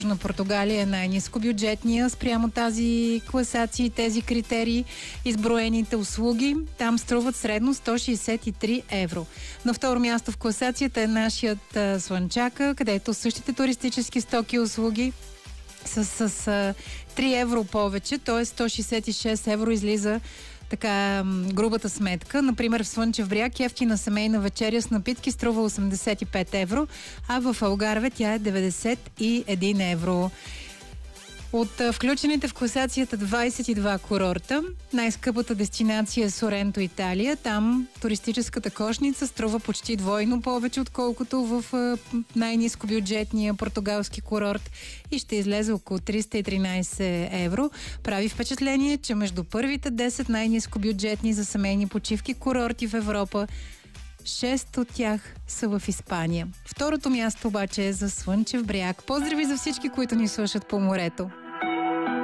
на Португалия е най-нискобюджетния спрямо тази класация и тези критерии. Изброените услуги там струват средно 163 евро. На второ място в класацията е нашият Слънчака, където същите туристически стоки и услуги с 3 евро повече, т.е. 166 евро излиза така грубата сметка. Например, в Слънчев бряг ефтина семейна вечеря с напитки струва 85 евро, а в Алгарве тя е 91 евро. От включените в класацията 22 курорта, най-скъпата дестинация е Соренто, Италия. Там туристическата кошница струва почти двойно повече, отколкото в най-нискобюджетния португалски курорт и ще излезе около 313 евро. Прави впечатление, че между първите 10 най-нискобюджетни за семейни почивки курорти в Европа 6 от тях са в Испания. Второто място обаче е за Слънчев бряг. Поздрави за всички, които ни слушат по морето!